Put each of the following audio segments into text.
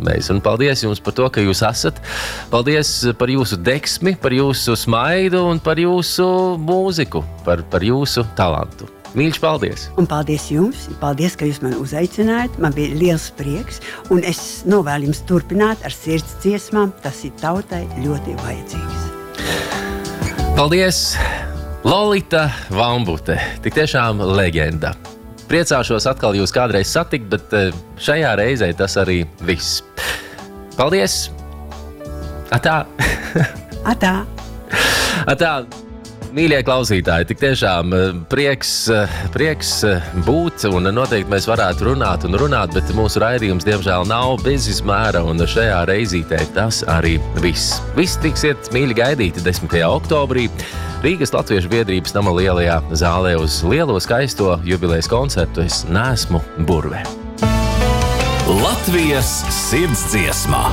mēs. Un paldies jums par to, ka jūs esat. Paldies par jūsu deksmi, par jūsu smaidu un par jūsu mūziku, par jūsu talantu. Mīļš, paldies! Un paldies jums, paldies, ka jūs mani uzaicinājāt. Man bija liels prieks, un es novēlu jums turpināt ar sirds dziesmām. Tas ir tautai ļoti vajadzīgs. Paldies! Lolita Vambute, tik tiešām leģenda. Priecāšos atkal jūs kādreiz satikt, bet šajā reizē tas arī viss. Paldies! Atā! Atā! Atā! Mīļie klausītāji, tik tiešām prieks būt, un noteikti mēs varētu runāt, bet mūsu raidījums, diemžēl, nav bez izmēra, un šajā reizītē tas arī viss. Viss tiksiet mīļi gaidīti 10. oktobrī Rīgas Latviešu biedrības nama lielajā zālē uz lielo skaisto jubilejas koncertu Es neesmu burve. Latvijas sirdsdziesmā.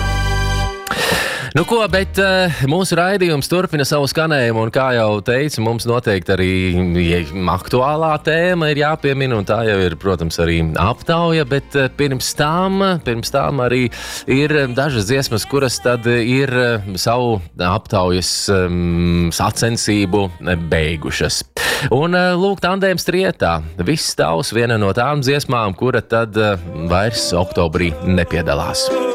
Nu ko, bet mūsu raidījums turpina savu skanējumu, un kā jau teicu, mums noteikti arī aktuālā tēma ir jāpiemina, un tā jau ir, protams, arī aptauja, bet pirms tām arī ir dažas dziesmas, kuras tad ir savu aptaujas sacensību beigušas. Un lūk, tandēms trietā. Viss tavs viena no tām dziesmām, kura tad vairs oktobrī nepiedalās.